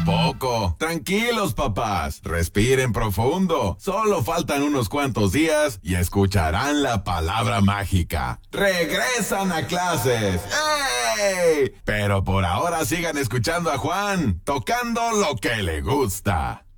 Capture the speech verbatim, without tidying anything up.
a poco. Tranquilos, papás. Respiren profundo. Solo faltan unos cuantos días y escucharán la palabra mágica. ¡Regresan a clases! ¡Ey! Pero por ahora sigan escuchando a Juan, tocando lo que le gusta.